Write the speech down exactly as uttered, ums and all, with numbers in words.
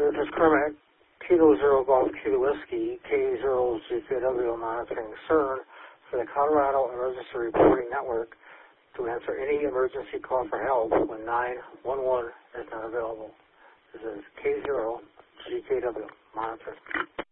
This is Kermit, Kilo Zero Golf Kilo Whiskey, K zero G K W monitoring CERN for the Colorado Emergency Reporting Network to answer any emergency call for help when nine one one is not available. This is K zero G K W monitoring.